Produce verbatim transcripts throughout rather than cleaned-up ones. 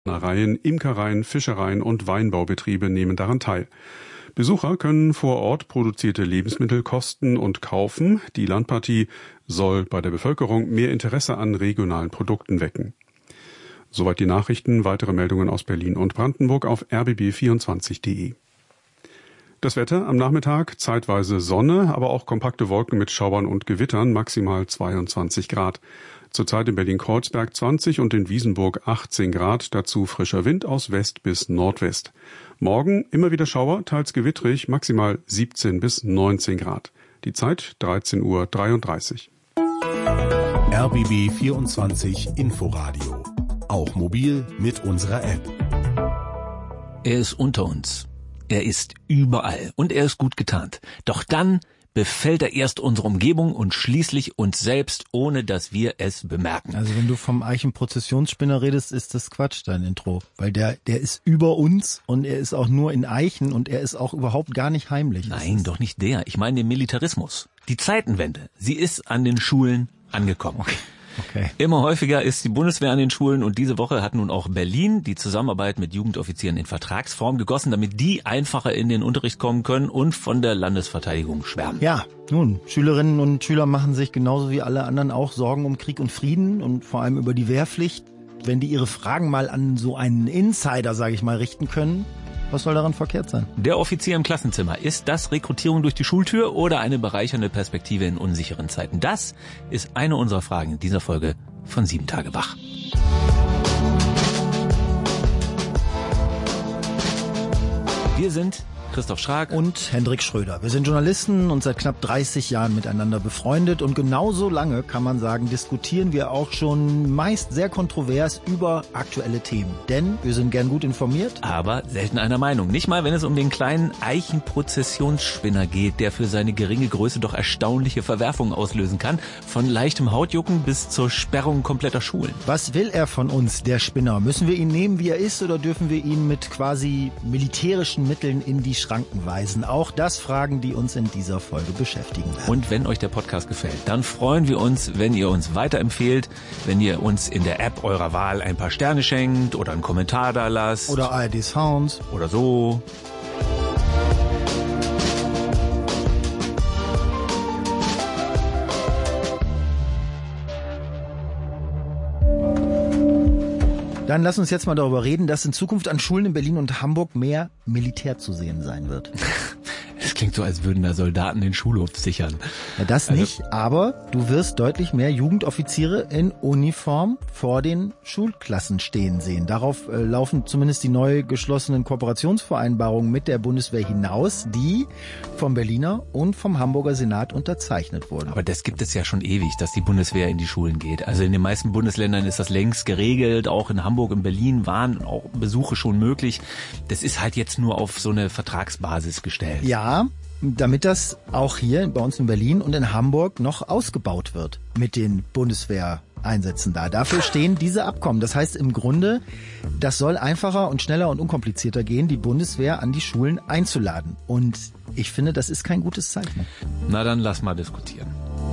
Reihen, Imkereien, Fischereien und Weinbaubetriebe nehmen daran teil. Besucher können vor Ort produzierte Lebensmittel kosten und kaufen. Die Landpartie soll bei der Bevölkerung mehr Interesse an regionalen Produkten wecken. Soweit die Nachrichten. Weitere Meldungen aus Berlin und Brandenburg auf r b b vierundzwanzig punkt d e. Das Wetter am Nachmittag zeitweise Sonne, aber auch kompakte Wolken mit Schauern und Gewittern, maximal zweiundzwanzig Grad. Zurzeit in Berlin-Kreuzberg zwanzig und in Wiesenburg achtzehn Grad, dazu frischer Wind aus West bis Nordwest. Morgen immer wieder Schauer, teils gewittrig, maximal siebzehn bis neunzehn Grad. Die Zeit dreizehn Uhr dreiunddreißig. R B B vierundzwanzig Inforadio. Auch mobil mit unserer App. Er ist unter uns. Er ist überall und er ist gut getarnt. Doch dann befällt er erst unsere Umgebung und schließlich uns selbst, ohne dass wir es bemerken. Also wenn du vom Eichenprozessionsspinner redest, ist das Quatsch, dein Intro. Weil der, der ist über uns und er ist auch nur in Eichen und er ist auch überhaupt gar nicht heimlich. Nein, doch nicht der. Ich meine den Militarismus. Die Zeitenwende. Sie ist an den Schulen angekommen. Okay. Okay. Immer häufiger ist die Bundeswehr an den Schulen und diese Woche hat nun auch Berlin die Zusammenarbeit mit Jugendoffizieren in Vertragsform gegossen, damit die einfacher in den Unterricht kommen können und von der Landesverteidigung schwärmen. Ja, nun, Schülerinnen und Schüler machen sich genauso wie alle anderen auch Sorgen um Krieg und Frieden und vor allem über die Wehrpflicht. Wenn die ihre Fragen mal an so einen Insider, sage ich mal, richten können, was soll daran verkehrt sein? Der Offizier im Klassenzimmer. Ist das Rekrutierung durch die Schultür oder eine bereichernde Perspektive in unsicheren Zeiten? Das ist eine unserer Fragen in dieser Folge von Sieben Tage Wach. Wir sind Christoph Schrag und Hendrik Schröder. Wir sind Journalisten und seit knapp dreißig Jahren miteinander befreundet und genauso lange, kann man sagen, diskutieren wir auch schon meist sehr kontrovers über aktuelle Themen. Denn wir sind gern gut informiert. Aber selten einer Meinung. Nicht mal, wenn es um den kleinen Eichenprozessionsspinner geht, der für seine geringe Größe doch erstaunliche Verwerfungen auslösen kann. Von leichtem Hautjucken bis zur Sperrung kompletter Schulen. Was will er von uns, der Spinner? Müssen wir ihn nehmen, wie er ist, oder dürfen wir ihn mit quasi militärischen Mitteln in die Schranken weisen? Auch das Fragen, die uns in dieser Folge beschäftigen werden. Und wenn euch der Podcast gefällt, dann freuen wir uns, wenn ihr uns weiterempfehlt, wenn ihr uns in der App eurer Wahl ein paar Sterne schenkt oder einen Kommentar da lasst. Oder A R D Sounds. Oder so. Dann lass uns jetzt mal darüber reden, dass in Zukunft an Schulen in Berlin und Hamburg mehr Militär zu sehen sein wird. Es klingt so, als würden da Soldaten den Schulhof sichern. Ja, das also nicht, aber du wirst deutlich mehr Jugendoffiziere in Uniform vor den Schulklassen stehen sehen. Darauf äh, laufen zumindest die neu geschlossenen Kooperationsvereinbarungen mit der Bundeswehr hinaus, die vom Berliner und vom Hamburger Senat unterzeichnet wurden. Aber das gibt es ja schon ewig, dass die Bundeswehr in die Schulen geht. Also in den meisten Bundesländern ist das längst geregelt. Auch in Hamburg und Berlin waren auch Besuche schon möglich. Das ist halt jetzt nur auf so eine Vertragsbasis gestellt. Ja, damit das auch hier bei uns in Berlin und in Hamburg noch ausgebaut wird mit den Bundeswehreinsätzen da. Dafür stehen diese Abkommen. Das heißt im Grunde, das soll einfacher und schneller und unkomplizierter gehen, die Bundeswehr an die Schulen einzuladen. Und ich finde, das ist kein gutes Zeichen. Na dann lass mal diskutieren.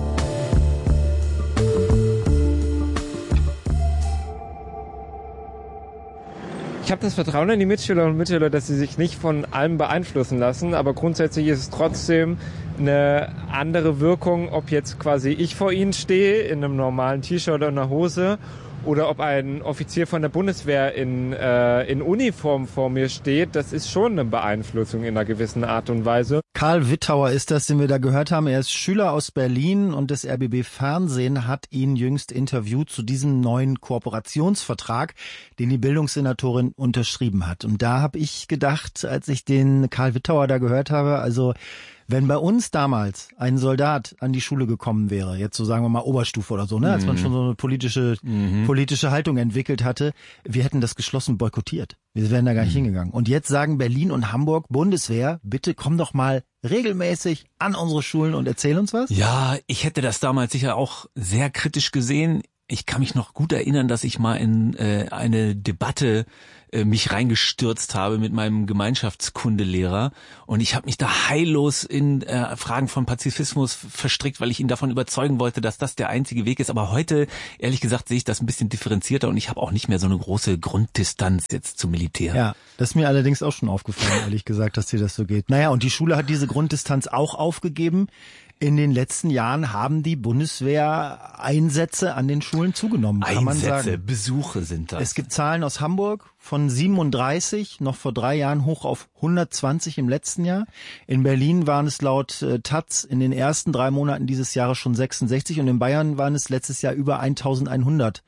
Ich habe das Vertrauen in die Mitschülerinnen und Mitschüler, dass sie sich nicht von allem beeinflussen lassen, aber grundsätzlich ist es trotzdem eine andere Wirkung, ob jetzt quasi ich vor ihnen stehe in einem normalen T-Shirt oder einer Hose oder ob ein Offizier von der Bundeswehr in, äh, in Uniform vor mir steht. Das ist schon eine Beeinflussung in einer gewissen Art und Weise. Karl Wittauer ist das, den wir da gehört haben. Er ist Schüler aus Berlin und das R B B Fernsehen hat ihn jüngst interviewt zu diesem neuen Kooperationsvertrag, den die Bildungssenatorin unterschrieben hat. Und da habe ich gedacht, als ich den Karl Wittauer da gehört habe, also wenn bei uns damals ein Soldat an die Schule gekommen wäre, jetzt so sagen wir mal Oberstufe oder so, ne, als man schon so eine politische mhm. politische Haltung entwickelt hatte, wir hätten das geschlossen boykottiert. Wir wären da gar nicht mhm. hingegangen. Und jetzt sagen Berlin und Hamburg, Bundeswehr, bitte komm doch mal regelmäßig an unsere Schulen und erzähl uns was. Ja, ich hätte das damals sicher auch sehr kritisch gesehen. Ich kann mich noch gut erinnern, dass ich mal in äh, eine Debatte äh, mich reingestürzt habe mit meinem Gemeinschaftskundelehrer und ich habe mich da heillos in äh, Fragen von Pazifismus verstrickt, weil ich ihn davon überzeugen wollte, dass das der einzige Weg ist. Aber heute, ehrlich gesagt, sehe ich das ein bisschen differenzierter und ich habe auch nicht mehr so eine große Grunddistanz jetzt zum Militär. Ja, das ist mir allerdings auch schon aufgefallen, ehrlich gesagt, dass dir das so geht. Naja, und die Schule hat diese Grunddistanz auch aufgegeben. In den letzten Jahren haben die Bundeswehreinsätze an den Schulen zugenommen, kann man sagen. Einsätze, Besuche sind das. Es gibt Zahlen aus Hamburg von siebenunddreißig, noch vor drei Jahren hoch auf hundertzwanzig im letzten Jahr. In Berlin waren es laut äh, Taz in den ersten drei Monaten dieses Jahres schon sechsundsechzig und in Bayern waren es letztes Jahr über eintausendeinhundert.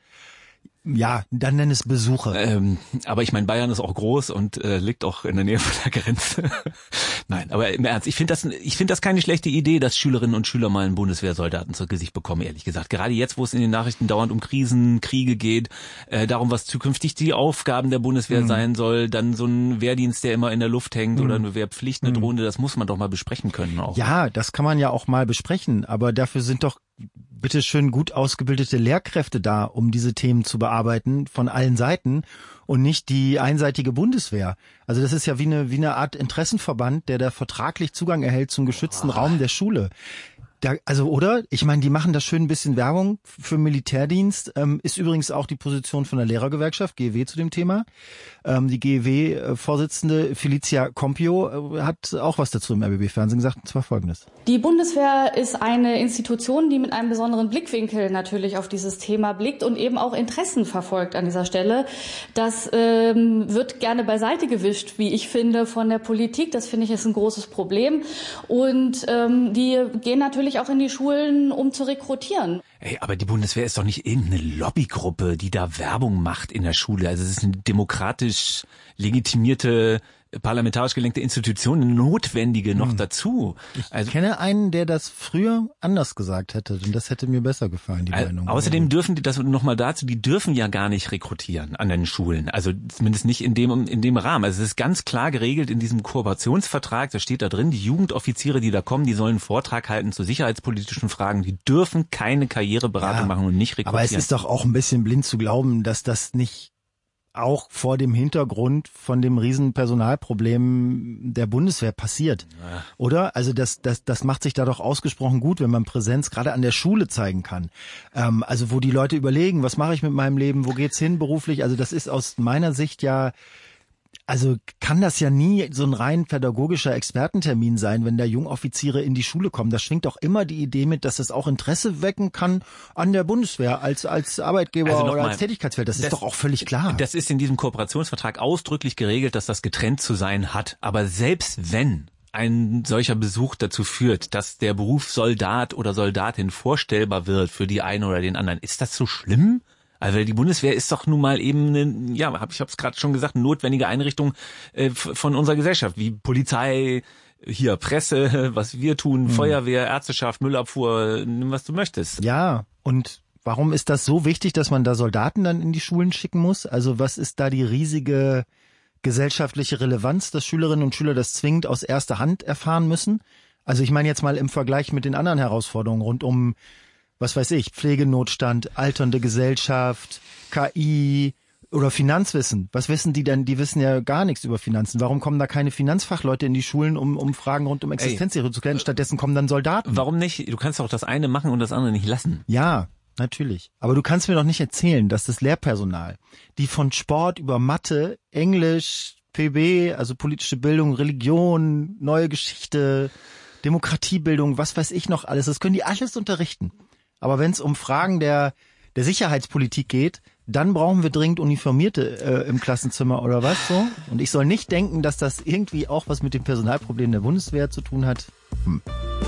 Ja, dann nenn es Besuche. Ähm, aber ich meine, Bayern ist auch groß und äh, liegt auch in der Nähe von der Grenze. Nein, aber im Ernst, ich finde das, ich finde das keine schlechte Idee, dass Schülerinnen und Schüler mal einen Bundeswehrsoldaten zu Gesicht bekommen, ehrlich gesagt. Gerade jetzt, wo es in den Nachrichten dauernd um Krisen, Kriege geht, äh, darum, was zukünftig die Aufgaben der Bundeswehr mhm. sein soll, dann so ein Wehrdienst, der immer in der Luft hängt mhm. oder eine Wehrpflicht, eine drohende, das muss man doch mal besprechen können auch. Ja, das kann man ja auch mal besprechen, aber dafür sind doch bitte schön gut ausgebildete Lehrkräfte da, um diese Themen zu bearbeiten von allen Seiten und nicht die einseitige Bundeswehr. Also das ist ja wie eine wie eine Art Interessenverband, der da vertraglich Zugang erhält zum geschützten oh. Raum der Schule. Da, also oder? Ich meine, die machen da schön ein bisschen Werbung für Militärdienst. Ähm, ist übrigens auch die Position von der Lehrergewerkschaft G E W zu dem Thema. Ähm, die G E W-Vorsitzende Felicia Compio äh, hat auch was dazu im R B B-Fernsehen gesagt, und zwar Folgendes. Die Bundeswehr ist eine Institution, die mit einem besonderen Blickwinkel natürlich auf dieses Thema blickt und eben auch Interessen verfolgt an dieser Stelle. Das ähm, wird gerne beiseite gewischt, wie ich finde, von der Politik. Das finde ich ist ein großes Problem. Und ähm, die gehen natürlich auch in die Schulen, um zu rekrutieren. Ey, aber die Bundeswehr ist doch nicht irgendeine Lobbygruppe, die da Werbung macht in der Schule. Also es ist eine demokratisch legitimierte, parlamentarisch gelenkte Institution, eine notwendige noch hm. dazu. Also, ich kenne einen, der das früher anders gesagt hätte und das hätte mir besser gefallen, die Meinung. Äh, außerdem dürfen die, das nochmal dazu, die dürfen ja gar nicht rekrutieren an den Schulen. Also zumindest nicht in dem, in dem Rahmen. Also es ist ganz klar geregelt in diesem Kooperationsvertrag, da steht da drin, die Jugendoffiziere, die da kommen, die sollen einen Vortrag halten zu sicherheitspolitischen Fragen, die dürfen keine Karriereberatung ja, machen und nicht rekrutieren. Aber es ist doch auch ein bisschen blind zu glauben, dass das nicht auch vor dem Hintergrund von dem riesen Personalproblem der Bundeswehr passiert, ja. Oder? Also das, das, das macht sich da doch ausgesprochen gut, wenn man Präsenz gerade an der Schule zeigen kann. Ähm, also wo die Leute überlegen, was mache ich mit meinem Leben, wo geht's hin beruflich? Also das ist aus meiner Sicht ja, also kann das ja nie so ein rein pädagogischer Expertentermin sein, wenn da Jungoffiziere in die Schule kommen. Da schwingt doch immer die Idee mit, dass es auch Interesse wecken kann an der Bundeswehr als als Arbeitgeber also oder mal, als Tätigkeitsfeld. Das, das ist doch auch völlig klar. Das ist in diesem Kooperationsvertrag ausdrücklich geregelt, dass das getrennt zu sein hat. Aber selbst wenn ein solcher Besuch dazu führt, dass der Beruf Soldat oder Soldatin vorstellbar wird für die einen oder den anderen, ist das so schlimm? Also die Bundeswehr ist doch nun mal eben eine, ja, hab, ich habe es gerade schon gesagt, eine notwendige Einrichtung äh, von unserer Gesellschaft, wie Polizei, hier Presse, was wir tun, hm. Feuerwehr, Ärzteschaft, Müllabfuhr, nimm was du möchtest. Ja, und warum ist das so wichtig, dass man da Soldaten dann in die Schulen schicken muss? Also was ist da die riesige gesellschaftliche Relevanz, dass Schülerinnen und Schüler das zwingend aus erster Hand erfahren müssen? Also ich meine jetzt mal im Vergleich mit den anderen Herausforderungen rund um, was weiß ich, Pflegenotstand, alternde Gesellschaft, K I oder Finanzwissen. Was wissen die denn? Die wissen ja gar nichts über Finanzen. Warum kommen da keine Finanzfachleute in die Schulen, um, um Fragen rund um Existenzsicherung zu klären? Stattdessen kommen dann Soldaten. Warum nicht? Du kannst doch das eine machen und das andere nicht lassen. Ja, natürlich. Aber du kannst mir doch nicht erzählen, dass das Lehrpersonal, die von Sport über Mathe, Englisch, P B, also politische Bildung, Religion, neue Geschichte, Demokratiebildung, was weiß ich noch alles, das können die alles unterrichten. Aber wenn es um Fragen der der Sicherheitspolitik geht, dann brauchen wir dringend Uniformierte äh, im Klassenzimmer oder was so. Und ich soll nicht denken, dass das irgendwie auch was mit dem Personalproblem der Bundeswehr zu tun hat. Hm.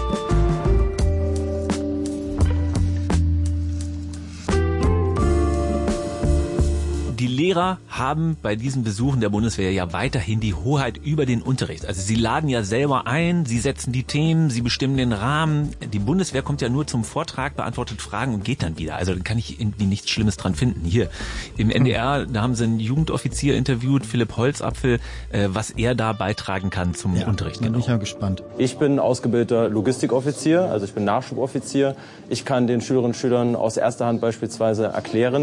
Die Lehrer haben bei diesen Besuchen der Bundeswehr ja weiterhin die Hoheit über den Unterricht. Also sie laden ja selber ein, sie setzen die Themen, sie bestimmen den Rahmen. Die Bundeswehr kommt ja nur zum Vortrag, beantwortet Fragen und geht dann wieder. Also da kann ich irgendwie nichts Schlimmes dran finden. Hier im N D R, da haben sie einen Jugendoffizier interviewt, Philipp Holzapfel, äh, was er da beitragen kann zum ja, Unterricht. Bin ich ja gespannt. Ich bin ausgebildeter Logistikoffizier, also ich bin Nachschuboffizier. Ich kann den Schülerinnen und Schülern aus erster Hand beispielsweise erklären,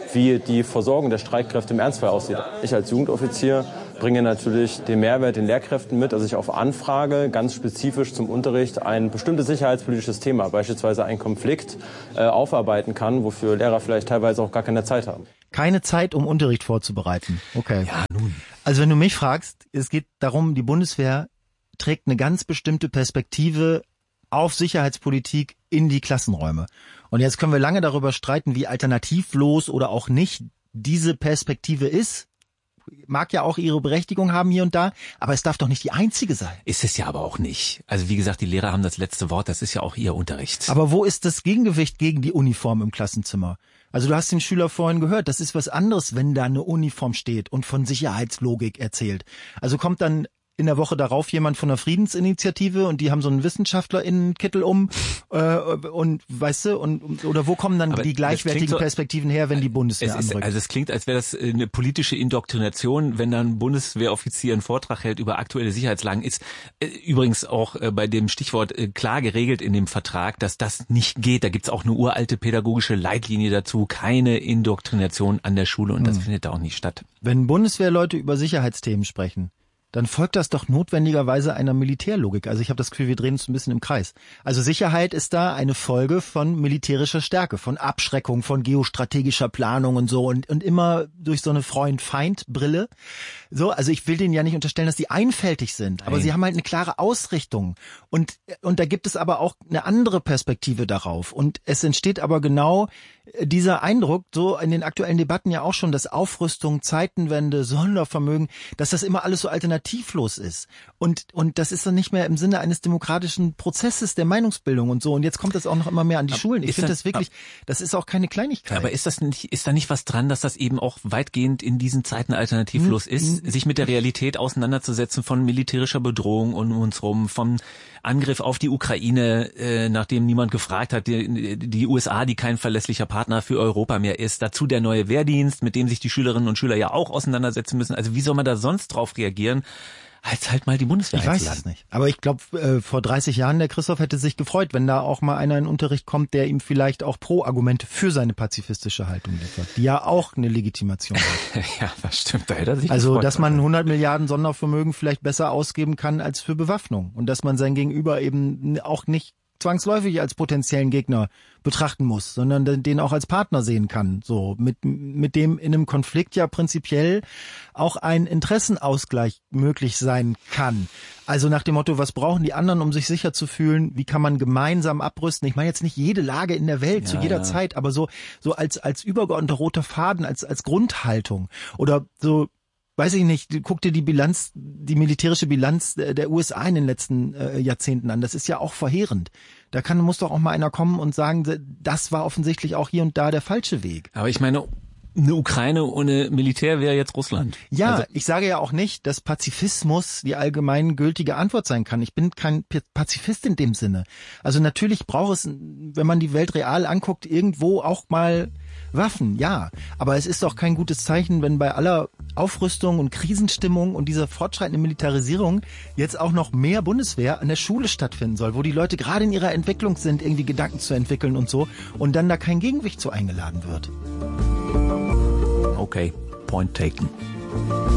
wie die Versorgung der Streitkräfte im Ernstfall aussieht. Ich als Jugendoffizier bringe natürlich den Mehrwert den Lehrkräften mit, dass ich auf Anfrage ganz spezifisch zum Unterricht ein bestimmtes sicherheitspolitisches Thema, beispielsweise ein Konflikt, äh, aufarbeiten kann, wofür Lehrer vielleicht teilweise auch gar keine Zeit haben. Keine Zeit, um Unterricht vorzubereiten. Okay. Ja, nun. Also wenn du mich fragst, es geht darum, die Bundeswehr trägt eine ganz bestimmte Perspektive auf Sicherheitspolitik in die Klassenräume. Und jetzt können wir lange darüber streiten, wie alternativlos oder auch nicht diese Perspektive ist. Mag ja auch ihre Berechtigung haben hier und da, aber es darf doch nicht die einzige sein. Ist es ja aber auch nicht. Also wie gesagt, die Lehrer haben das letzte Wort, das ist ja auch ihr Unterricht. Aber wo ist das Gegengewicht gegen die Uniform im Klassenzimmer? Also du hast den Schüler vorhin gehört, das ist was anderes, wenn da eine Uniform steht und von Sicherheitslogik erzählt. Also kommt dann in der Woche darauf jemand von der Friedensinitiative und die haben so einen WissenschaftlerInnenkittel um äh, und weißt du, und oder wo kommen dann aber die gleichwertigen so, Perspektiven her, wenn die Bundeswehr es ist, anrückt? Also es klingt, als wäre das eine politische Indoktrination, wenn dann ein Bundeswehroffizier einen Vortrag hält über aktuelle Sicherheitslagen. Ist äh, übrigens auch äh, bei dem Stichwort äh, klar geregelt in dem Vertrag, dass das nicht geht. Da gibt's auch eine uralte pädagogische Leitlinie dazu, keine Indoktrination an der Schule und das hm. findet da auch nicht statt. Wenn Bundeswehrleute über Sicherheitsthemen sprechen, dann folgt das doch notwendigerweise einer Militärlogik. Also ich habe das Gefühl, wir drehen uns ein bisschen im Kreis. Also Sicherheit ist da eine Folge von militärischer Stärke, von Abschreckung, von geostrategischer Planung und so und, und immer durch so eine Freund-Feind-Brille. So, also ich will denen ja nicht unterstellen, dass die einfältig sind, aber Nein. sie haben halt eine klare Ausrichtung und, und da gibt es aber auch eine andere Perspektive darauf und es entsteht aber genau dieser Eindruck, so in den aktuellen Debatten ja auch schon, dass Aufrüstung, Zeitenwende, Sondervermögen, dass das immer alles so alternativlos ist. Und, und das ist dann nicht mehr im Sinne eines demokratischen Prozesses der Meinungsbildung und so. Und jetzt kommt das auch noch immer mehr an die aber Schulen. Ich finde das wirklich, das ist auch keine Kleinigkeit. Aber ist das nicht, ist da nicht was dran, dass das eben auch weitgehend in diesen Zeiten alternativlos hm, ist, hm, sich mit der Realität auseinanderzusetzen von militärischer Bedrohung um uns rum, vom Angriff auf die Ukraine, äh, nachdem niemand gefragt hat, die, die U S A, die kein verlässlicher Partner für Europa mehr ist, dazu der neue Wehrdienst, mit dem sich die Schülerinnen und Schüler ja auch auseinandersetzen müssen. Also wie soll man da sonst drauf reagieren, als halt mal die Bundeswehr Ich weiß es nicht. Aber ich glaube, äh, vor dreißig Jahren, der Christoph hätte sich gefreut, wenn da auch mal einer in den Unterricht kommt, der ihm vielleicht auch Pro-Argumente für seine pazifistische Haltung liefert, die ja auch eine Legitimation hat. Ja, das stimmt. Da hätte er sich also, gefreut, dass man hundert Milliarden Sondervermögen vielleicht besser ausgeben kann als für Bewaffnung und dass man sein Gegenüber eben auch nicht zwangsläufig als potenziellen Gegner betrachten muss, sondern den auch als Partner sehen kann. So mit mit dem in einem Konflikt ja prinzipiell auch ein Interessenausgleich möglich sein kann. Also nach dem Motto, was brauchen die anderen, um sich sicher zu fühlen? Wie kann man gemeinsam abrüsten? Ich meine jetzt nicht jede Lage in der Welt ja, zu jeder ja. Zeit, aber so so als als übergeordneter roter Faden, als als Grundhaltung oder so. Weiß ich nicht, guck dir die Bilanz, die militärische Bilanz der U S A in den letzten äh, Jahrzehnten an. Das ist ja auch verheerend. Da kann, muss doch auch mal einer kommen und sagen, das war offensichtlich auch hier und da der falsche Weg. Aber ich meine, eine Ukraine ohne Militär wäre jetzt Russland. Ja, also ich sage ja auch nicht, dass Pazifismus die allgemein gültige Antwort sein kann. Ich bin kein Pazifist in dem Sinne. Also natürlich braucht es, wenn man die Welt real anguckt, irgendwo auch mal Waffen, ja. Aber es ist doch kein gutes Zeichen, wenn bei aller Aufrüstung und Krisenstimmung und dieser fortschreitenden Militarisierung jetzt auch noch mehr Bundeswehr an der Schule stattfinden soll, wo die Leute gerade in ihrer Entwicklung sind, irgendwie Gedanken zu entwickeln und so, und dann da kein Gegengewicht zu eingeladen wird. Okay, point taken.